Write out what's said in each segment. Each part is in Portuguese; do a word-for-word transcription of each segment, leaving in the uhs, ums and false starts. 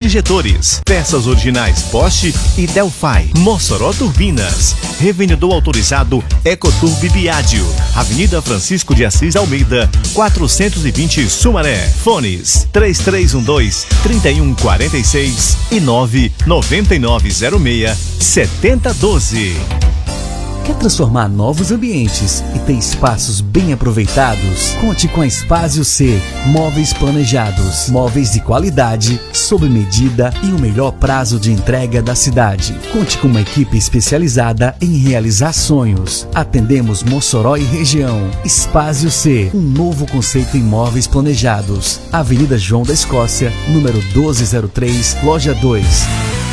injetores, peças originais Bosch e Delphi. Mossoró Turbinas, revendedor autorizado Ecoturb Biádio, Avenida Francisco de Assis Almeida, quatrocentos e vinte Sumaré. Fones três três um dois, três um quatro seis e nove nove nove zero seis, sete zero um dois. Quer transformar novos ambientes e ter espaços bem aproveitados? Conte com a Espásio C, móveis planejados, móveis de qualidade, sob medida e o melhor prazo de entrega da cidade. Conte com uma equipe especializada em realizar sonhos. Atendemos Mossoró e região. Espásio C, um novo conceito em móveis planejados. Avenida João da Escócia, número doze zero três, loja dois.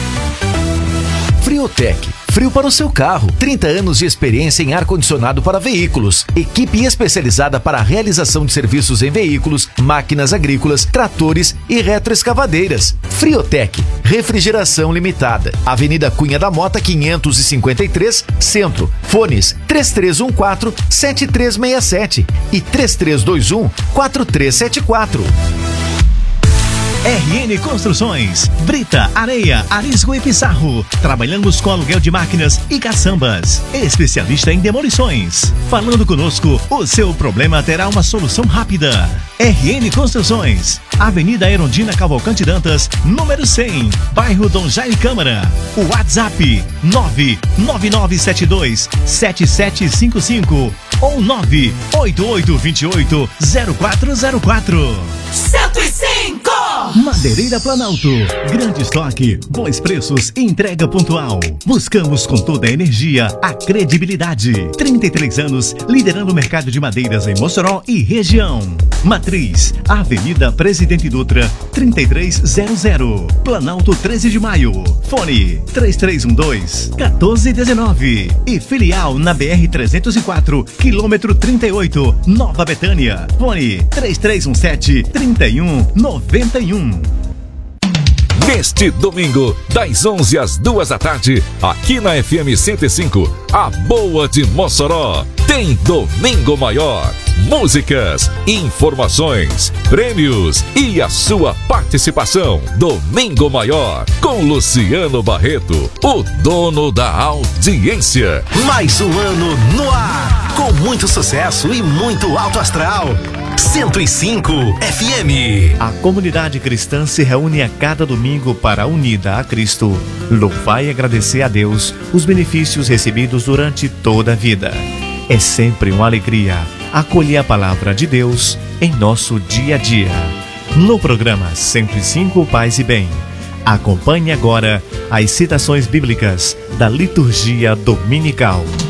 Friotec, frio para o seu carro. trinta anos de experiência em ar-condicionado para veículos. Equipe especializada para a realização de serviços em veículos, máquinas agrícolas, tratores e retroescavadeiras. Friotec, refrigeração limitada. Avenida Cunha da Mota, quinhentos e cinquenta e três, Centro. Fones três três um quatro, sete três seis sete e três três dois um, quatro três sete quatro. R N Construções, brita, areia, arisco e pissarro. Trabalhamos com aluguel de máquinas e caçambas. Especialista em demolições. Falando conosco, o seu problema terá uma solução rápida. R N Construções, Avenida Erundina Cavalcante Dantas, número cem, bairro Dom Jair Câmara. O WhatsApp nove nove nove sete dois, sete sete cinco cinco ou nove oito oito dois oito, zero quatro zero quatro. cento e cinco! Madeireira Planalto, grande estoque, bons preços e entrega pontual. Buscamos com toda a energia a credibilidade. trinta e três anos liderando o mercado de madeiras em Mossoró e região. Matriz, Avenida Presidente Dutra, trinta e três zero zero, Planalto treze de maio. Fone três três um dois, um quatro um nove e filial na B R trezentos e quatro, quilômetro trinta e oito, Nova Betânia. Fone três três um sete, três um nove um. Neste domingo, das onze às duas da tarde, aqui na F M cento e cinco, a Boa de Mossoró, tem Domingo Maior. Músicas, informações, prêmios e a sua participação. Domingo Maior, com Luciano Barreto, o dono da audiência. Mais um ano no ar, com muito sucesso e muito alto astral. cento e cinco F M. A comunidade cristã se reúne a cada domingo para, unida a Cristo, louvar e agradecer a Deus os benefícios recebidos durante toda a vida. É sempre uma alegria acolher a palavra de Deus em nosso dia a dia. No programa cento e cinco Paz e Bem, acompanhe agora as citações bíblicas da liturgia dominical.